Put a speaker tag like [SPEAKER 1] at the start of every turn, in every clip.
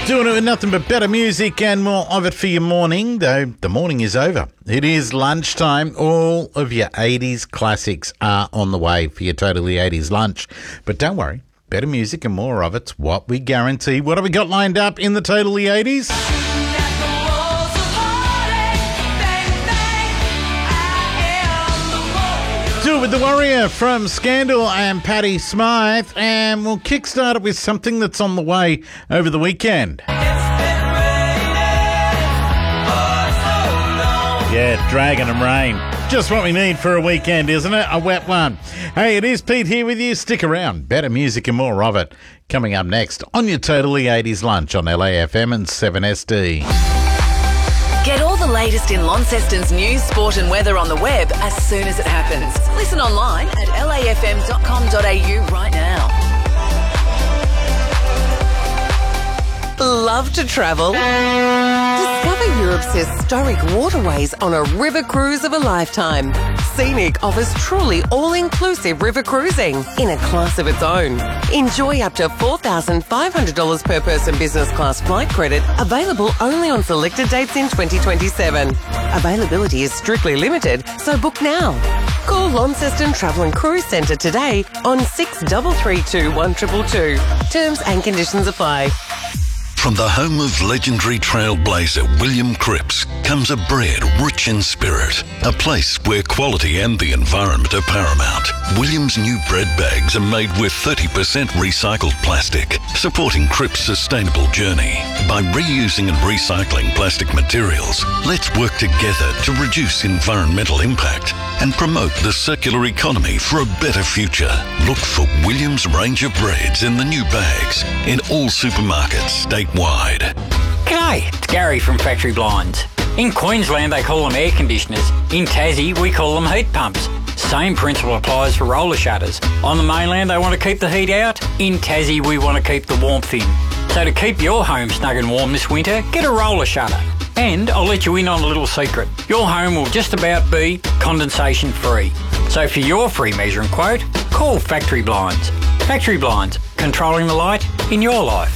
[SPEAKER 1] Doing it with nothing but better music and more of it for your morning, though the morning is over. It is lunchtime. All of your 80s classics are on the way for your Totally 80s lunch. But don't worry, better music and more of it's what we guarantee. What have we got lined up in the Totally 80s? Do it with the Warrior from Scandal and Patti Smythe, and we'll kickstart it with something that's on the way over the weekend. Yeah, Dragon and Rain. Just what we need for a weekend, isn't it? A wet one. Hey, it is Pete here with you. Stick around. Better music and more of it coming up next on your Totally 80s lunch on LAFM and 7SD.
[SPEAKER 2] Get all the latest in Launceston's news, sport and weather on the web as soon as it happens. Listen online at lafm.com.au right now. Love to travel? Discover Europe's historic waterways on a river cruise of a lifetime. Scenic offers truly all-inclusive river cruising in a class of its own. Enjoy up to $4,500 per person business class flight credit, available only on selected dates in 2027. Availability is strictly limited, so book now. Call Launceston Travel and Cruise Centre today on 6332 1222. Terms and conditions apply.
[SPEAKER 3] From the home of legendary trailblazer William Cripps comes a bread rich in spirit, a place where quality and the environment are paramount. William's new bread bags are made with 30% recycled plastic, supporting Cripps' sustainable journey. By reusing and recycling plastic materials, let's work together to reduce environmental impact and promote the circular economy for a better future. Look for William's range of breads in the new bags in all supermarkets statewide.
[SPEAKER 4] G'day, it's Gary from Factory Blinds. In Queensland they call them air conditioners. In Tassie we call them heat pumps. Same principle applies for roller shutters. On the mainland they want to keep the heat out. In Tassie we want to keep the warmth in. So to keep your home snug and warm this winter, get a roller shutter. And I'll let you in on a little secret. Your home will just about be condensation free. So for your free measuring quote, call Factory Blinds. Factory Blinds, controlling the light in your life.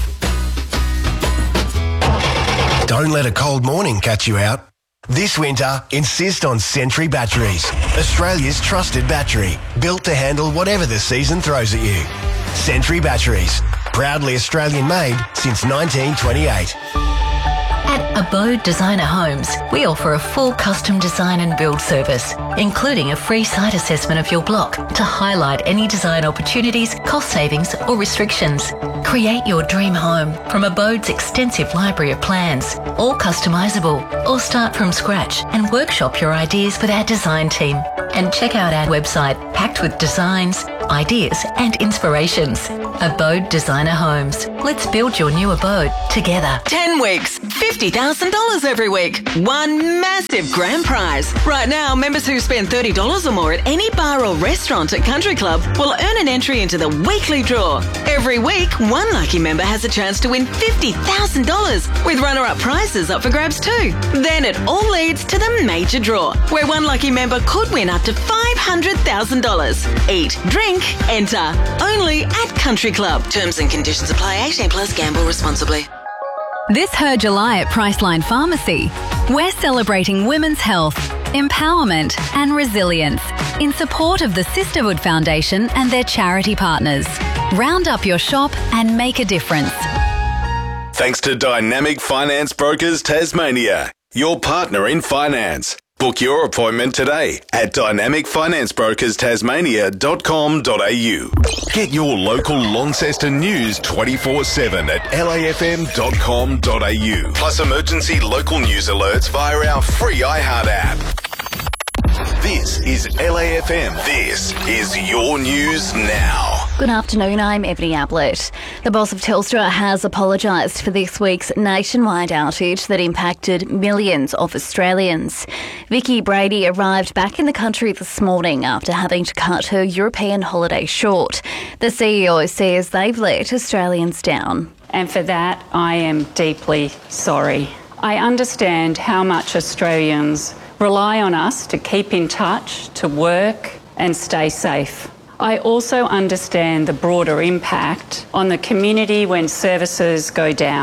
[SPEAKER 5] Don't let a cold morning catch you out. This winter, insist on Sentry Batteries, Australia's trusted battery, built to handle whatever the season throws at you. Sentry Batteries, proudly Australian made since 1928.
[SPEAKER 6] At Abode Designer Homes, we offer a full custom design and build service, including a free site assessment of your block to highlight any design opportunities, cost savings or restrictions. Create your dream home from Abode's extensive library of plans, all customisable, or start from scratch and workshop your ideas with our design team. And check out our website packed with designs, ideas and inspirations. Abode Designer Homes. Let's build your new abode together.
[SPEAKER 2] 10 weeks, $50,000 every week. One massive grand prize. Right now, members who spend $30 or more at any bar or restaurant at Country Club will earn an entry into the weekly draw. Every week, one lucky member has a chance to win $50,000 with runner-up prizes up for grabs too. Then it all leads to the major draw, where one lucky member could win up to $500,000. Eat, drink, enter. Only at Country Club. Terms and conditions apply. 18 plus. Gamble responsibly.
[SPEAKER 7] This Her July at Priceline Pharmacy, we're celebrating women's health, empowerment and resilience in support of the Sisterhood Foundation and their charity partners. Round up your shop and make a difference.
[SPEAKER 8] Thanks to Dynamic Finance Brokers Tasmania, your partner in finance. Book your appointment today at dynamicfinanceBrokersTasmania.com.au. Get your local Launceston news 24/7 at lafm.com.au. Plus emergency local news alerts via our free iHeart app. This is LAFM. This is your news now.
[SPEAKER 9] Good afternoon, I'm Ebony Ablett. The boss of Telstra has apologised for this week's nationwide outage that impacted millions of Australians. Vicky Brady arrived back in the country this morning after having to cut her European holiday short. The CEO says they've let Australians down.
[SPEAKER 10] And for that, I am deeply sorry. I understand how much Australians rely on us to keep in touch, to work and stay safe. I also understand the broader impact on the community when services go down.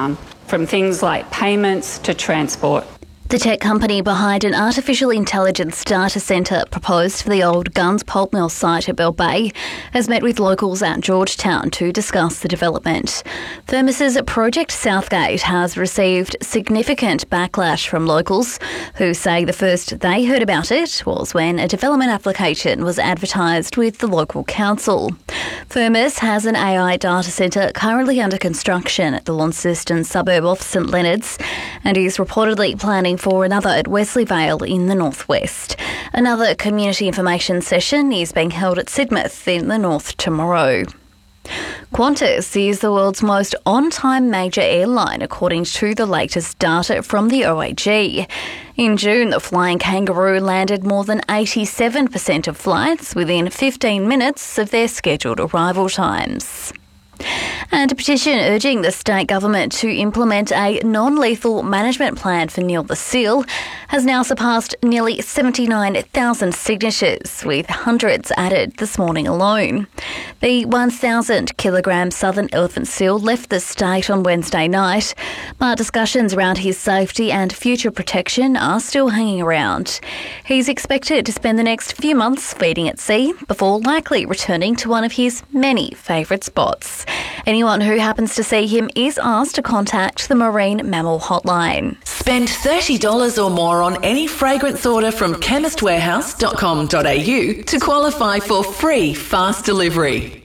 [SPEAKER 10] from things like payments to transport.
[SPEAKER 9] The tech company behind an artificial intelligence data centre proposed for the old Guns pulp mill site at Bell Bay has met with locals at Georgetown to discuss the development. Thermos's Project Southgate has received significant backlash from locals who say the first they heard about it was when a development application was advertised with the local council. Thermos has an AI data centre currently under construction at the Launceston suburb of St Leonards and is reportedly planning for another at Wesley Vale in the northwest. Another community information session is being held at Sidmouth in the north tomorrow. Qantas is the world's most on-time major airline, according to the latest data from the OAG. In June, the Flying Kangaroo landed more than 87% of flights within 15 minutes of their scheduled arrival times. And a petition urging the state government to implement a non-lethal management plan for Neil the Seal has now surpassed nearly 79,000 signatures, with hundreds added this morning alone. The 1,000-kilogram southern elephant seal left the state on Wednesday night, but discussions around his safety and future protection are still hanging around. He's expected to spend the next few months feeding at sea before likely returning to one of his many favourite spots. Anyone who happens to see him is asked to contact the Marine Mammal Hotline.
[SPEAKER 11] Spend $30 or more on any fragrance order from chemistwarehouse.com.au to qualify for free fast delivery.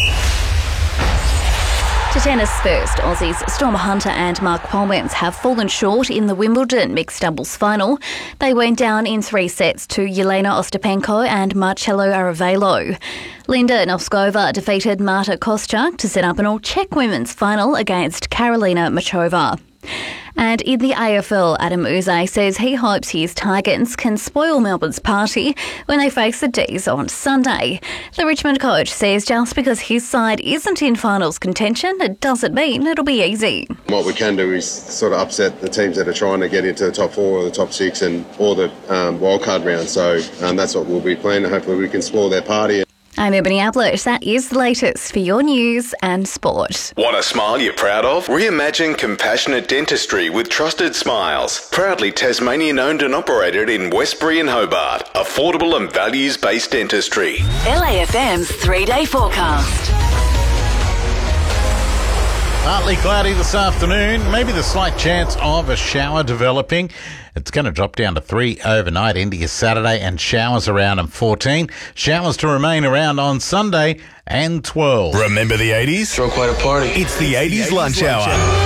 [SPEAKER 9] To tennis first, Aussies Storm Hunter and Mark Polmans have fallen short in the Wimbledon mixed doubles final. They went down in 3 sets to Yelena Ostapenko and Marcelo Aravelo. Linda Noskova defeated Marta Kostyuk to set up an all-Czech women's final against Karolina Machova. And in the AFL, Adam Uze says he hopes his Tigers can spoil Melbourne's party when they face the D's on Sunday. The Richmond coach says just because his side isn't in finals contention, it doesn't mean it'll be easy.
[SPEAKER 12] What we can do is sort of upset the teams that are trying to get into the top 4 or the top 6 and all the wildcard rounds. So that's what we'll be playing. Hopefully we can spoil their party.
[SPEAKER 9] I'm Ebony Ablett. That is the latest for your news and sport.
[SPEAKER 8] Want a smile you're proud of? Reimagine compassionate dentistry with Trusted Smiles. Proudly Tasmanian owned and operated in Westbury and Hobart. Affordable and values-based dentistry.
[SPEAKER 2] LAFM's 3-day forecast.
[SPEAKER 1] Partly cloudy this afternoon, maybe the slight chance of a shower developing. It's going to drop down to 3 overnight into your Saturday and showers around on 14. Showers to remain around on Sunday and 12.
[SPEAKER 8] Remember the 80s?
[SPEAKER 13] Throw quite a party.
[SPEAKER 8] It's the 80s lunch hour.